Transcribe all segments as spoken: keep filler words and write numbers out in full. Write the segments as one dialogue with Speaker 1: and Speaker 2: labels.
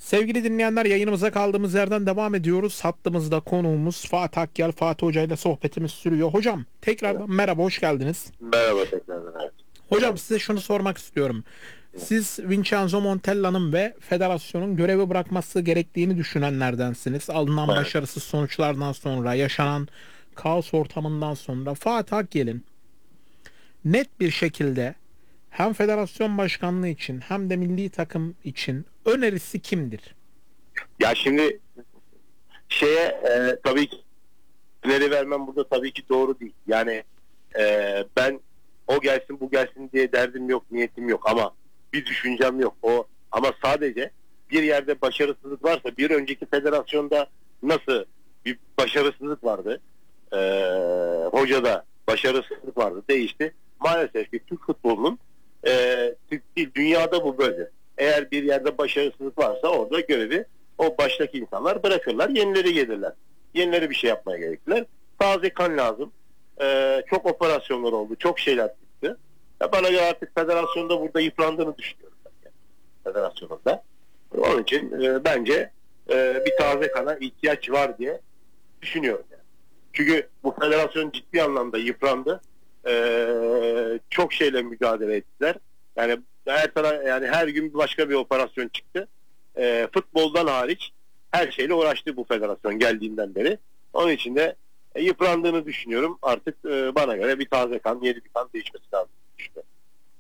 Speaker 1: Sevgili dinleyenler, yayınımıza kaldığımız yerden devam ediyoruz. Hattımızda konuğumuz Fatih Akyel. Fatih Hoca ile sohbetimiz sürüyor. Hocam
Speaker 2: Evet.
Speaker 1: tekrardan merhaba, hoş geldiniz.
Speaker 2: Merhaba tekrardan. Evet.
Speaker 1: Hocam
Speaker 2: Efendim.
Speaker 1: size şunu sormak istiyorum.
Speaker 2: Evet.
Speaker 1: Siz Vincenzo Montella'nın ve federasyonun görevi bırakması gerektiğini düşünenlerdensiniz. Alınan
Speaker 2: Evet.
Speaker 1: başarısız sonuçlardan sonra, yaşanan kaos ortamından sonra Fatih Akyel'in net bir şekilde hem federasyon başkanlığı için hem de milli takım için önerisi kimdir?
Speaker 2: Ya şimdi şeye e, tabii ki öneri vermem burada tabii ki doğru değil. Yani e, ben o gelsin bu gelsin diye derdim yok, niyetim yok ama bir düşüncem yok. O ama sadece bir yerde başarısızlık varsa bir önceki federasyonda nasıl bir başarısızlık vardı? E, hocada başarısızlık vardı, değişti. Maalesef ki Türk futbolunun e, Türk değil, dünyada bu böyle. Eğer bir yerde başarısızlık varsa orada görevi o baştaki insanlar bırakırlar, yenileri gelirler. Yenileri bir şey yapmaya gerektiler. Taze kan lazım. Ee, çok operasyonlar oldu. Çok şeyler çıktı. Ya bana göre artık federasyonda burada yıprandığını düşünüyorum. Ben yani. Federasyonunda. Onun için e, bence e, bir taze kana ihtiyaç var diye düşünüyorum. Yani. Çünkü bu federasyon ciddi anlamda yıprandı. Ee, çok şeyle mücadele ettiler. Yani her taraf, yani her gün başka bir operasyon çıktı. Ee, futboldan hariç her şeyle uğraştı bu federasyon geldiğinden beri. Onun için de e, yıprandığını düşünüyorum. Artık e, bana göre bir taze kan, yeni bir kan değişmesi lazım düşünüyorum.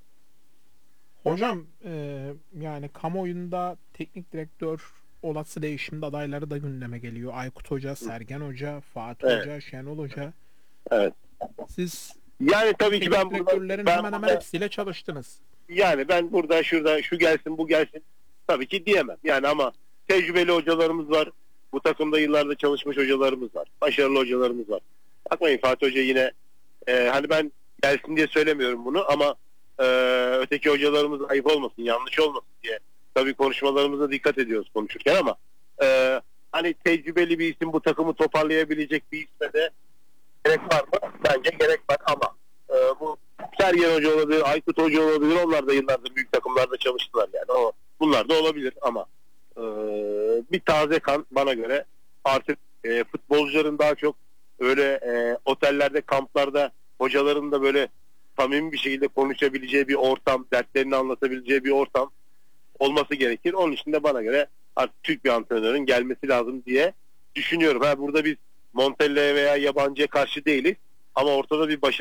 Speaker 1: Hocam e, yani kamuoyunda teknik direktör olası değişimde adayları da gündeme geliyor. Aykut Hoca, Sergen Hoca, Fatih
Speaker 2: Evet,
Speaker 1: Hoca, Şenol Hoca.
Speaker 2: evet.
Speaker 1: Siz
Speaker 2: Yani
Speaker 1: bu
Speaker 2: tabii ki
Speaker 1: teknik
Speaker 2: ben burada
Speaker 1: direktörlerin
Speaker 2: ben
Speaker 1: hemen hemen
Speaker 2: burada
Speaker 1: hepsiyle çalıştınız.
Speaker 2: yani ben burada şurada şu gelsin bu gelsin tabii ki diyemem. Yani ama tecrübeli hocalarımız var. Bu takımda yıllarda çalışmış hocalarımız var. Başarılı hocalarımız var. Bakmayın Fatih Hoca yine e, hani ben gelsin diye söylemiyorum bunu ama e, öteki hocalarımız ayıp olmasın, yanlış olmasın diye tabii konuşmalarımıza dikkat ediyoruz konuşurken ama e, hani tecrübeli bir isim bu takımı toparlayabilecek bir isme de gerek var mı? Bence gerek var ama e, bu Sergen Hoca olabilir, Aykut Hoca olabilir. Onlar da yıllardır büyük takımlarda çalıştılar yani. O, bunlar da olabilir ama e, bir taze kan bana göre artık e, futbolcuların daha çok öyle e, otellerde, kamplarda hocaların da böyle samimi bir şekilde konuşabileceği bir ortam, dertlerini anlatabileceği bir ortam olması gerekir. Onun için de bana göre artık Türk bir antrenörün gelmesi lazım diye düşünüyorum. Ha, burada biz Montella'ya veya yabancıya karşı değiliz ama ortada bir başarı